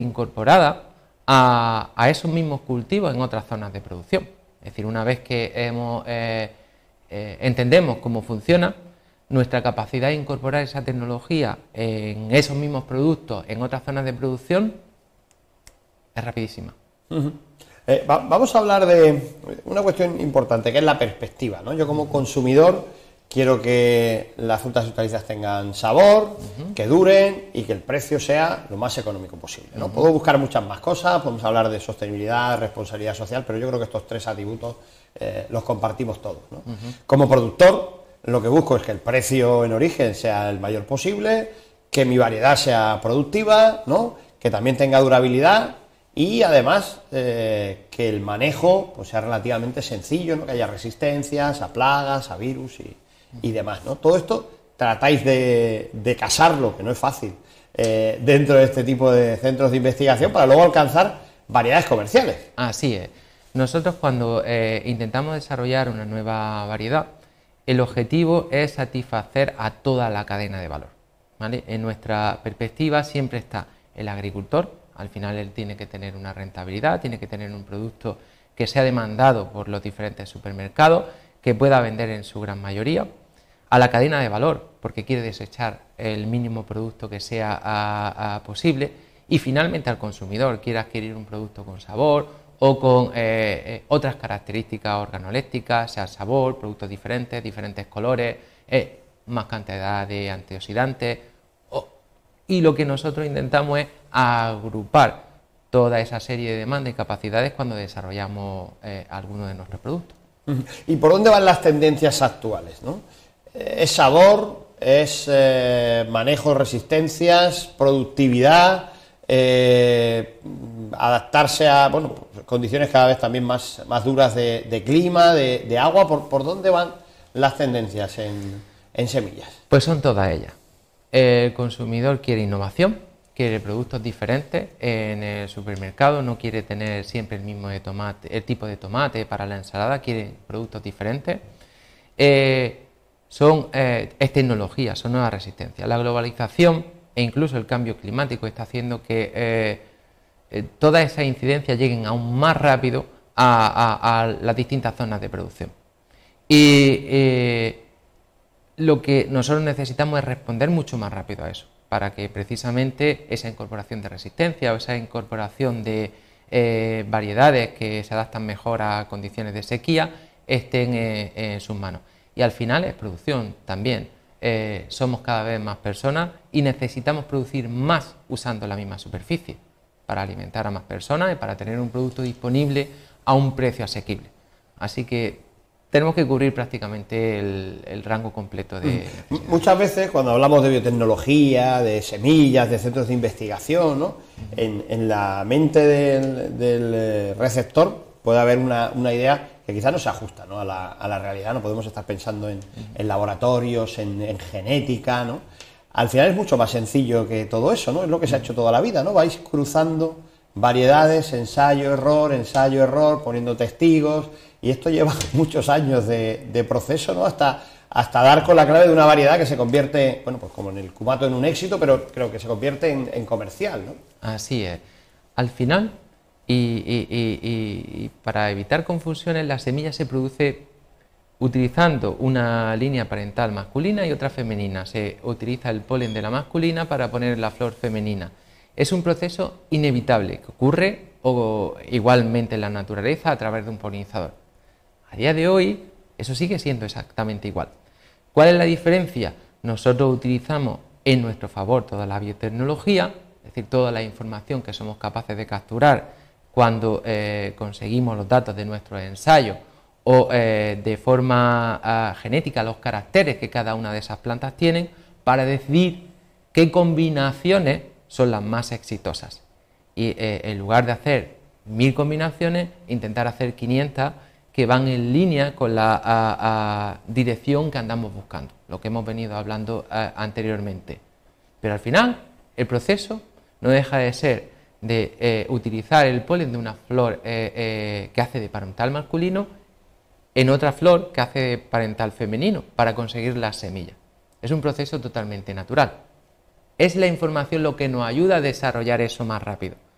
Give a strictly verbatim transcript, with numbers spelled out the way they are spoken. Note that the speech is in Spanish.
incorporada a, a esos mismos cultivos en otras zonas de producción. Es decir, una vez que hemos, eh, eh, entendemos cómo funciona, nuestra capacidad de incorporar esa tecnología en esos mismos productos en otras zonas de producción es rapidísima. Uh-huh. eh, va, vamos a hablar de una cuestión importante, que es la perspectiva, ¿no? Yo como consumidor quiero que las frutas y hortalizas tengan sabor, uh-huh, que duren y que el precio sea lo más económico posible, ¿no? Uh-huh. Puedo buscar muchas más cosas, podemos hablar de sostenibilidad, responsabilidad social, pero yo creo que estos tres atributos eh, los compartimos todos, ¿no? Uh-huh. Como productor, lo que busco es que el precio en origen sea el mayor posible, que mi variedad sea productiva, ¿no? Que también tenga durabilidad y además eh, que el manejo pues, sea relativamente sencillo, ¿no? Que haya resistencias a plagas, a virus y y demás, ¿no? Todo esto tratáis de, de casarlo, que no es fácil, eh, dentro de este tipo de centros de investigación para luego alcanzar variedades comerciales. Así es. Nosotros cuando eh, intentamos desarrollar una nueva variedad, el objetivo es satisfacer a toda la cadena de valor, ¿vale? En nuestra perspectiva siempre está el agricultor, al final él tiene que tener una rentabilidad, tiene que tener un producto que sea demandado por los diferentes supermercados, que pueda vender en su gran mayoría, a la cadena de valor, porque quiere desechar el mínimo producto que sea a, a posible, y finalmente al consumidor, quiere adquirir un producto con sabor o con eh, eh, otras características organolépticas, sea sabor, productos diferentes, diferentes colores, eh, más cantidad de antioxidantes, o, y lo que nosotros intentamos es agrupar toda esa serie de demandas y capacidades cuando desarrollamos eh, alguno de nuestros productos. ¿Y por dónde van las tendencias actuales, ¿no? ¿Es sabor? ¿Es eh, manejo de resistencias? ¿Productividad? Eh, ¿Adaptarse a bueno, condiciones cada vez también más, más duras de, de clima, de, de agua? ¿Por, ¿Por dónde van las tendencias en, en semillas? Pues son todas ellas. El consumidor quiere innovación, quiere productos diferentes en el supermercado, no quiere tener siempre el mismo de tomate, el tipo de tomate para la ensalada, quiere productos diferentes. Eh, son, eh, es tecnología, son nuevas resistencias. La globalización e incluso el cambio climático está haciendo que eh, eh, todas esas incidencias lleguen aún más rápido a, a, a las distintas zonas de producción. Y eh, lo que nosotros necesitamos es responder mucho más rápido a eso, para que precisamente esa incorporación de resistencia o esa incorporación de eh, variedades que se adaptan mejor a condiciones de sequía estén eh, en sus manos. Y al final es producción también. Eh, somos cada vez más personas y necesitamos producir más usando la misma superficie para alimentar a más personas y para tener un producto disponible a un precio asequible. Así que tenemos que cubrir prácticamente el, el rango completo de... Muchas veces cuando hablamos de biotecnología, de semillas, de centros de investigación, ¿no? en, en la mente del, del receptor puede haber una, una idea que quizás no se ajusta, ¿no? a, la, a la realidad. No podemos estar pensando en, en laboratorios, en, en genética, ¿no? Al final es mucho más sencillo que todo eso, ¿no? Es lo que se ha hecho toda la vida, ¿no? Vais cruzando variedades, ensayo, error, ensayo, error, poniendo testigos, y esto lleva muchos años de, de proceso, ¿no? Hasta, hasta dar con la clave de una variedad que se convierte, bueno, pues como en el cumato en un éxito, pero creo que se convierte en, en comercial, ¿no? Así es. Al final, y, y, y, y para evitar confusiones, la semilla se produce utilizando una línea parental masculina y otra femenina. Se utiliza el polen de la masculina para poner la flor femenina. Es un proceso inevitable que ocurre o, igualmente en la naturaleza a través de un polinizador. A día de hoy eso sigue siendo exactamente igual. ¿Cuál es la diferencia? Nosotros utilizamos en nuestro favor toda la biotecnología, es decir, toda la información que somos capaces de capturar cuando eh, conseguimos los datos de nuestros ensayos o eh, de forma uh, genética los caracteres que cada una de esas plantas tienen para decidir qué combinaciones son las más exitosas. Y eh, en lugar de hacer mil combinaciones, intentar hacer quinientas que van en línea con la a, a dirección que andamos buscando, lo que hemos venido hablando a, anteriormente. Pero al final, el proceso no deja de ser de eh, utilizar el polen de una flor eh, eh, que hace de parental masculino en otra flor que hace de parental femenino para conseguir las semillas. Es un proceso totalmente natural. Es la información lo que nos ayuda a desarrollar eso más rápido.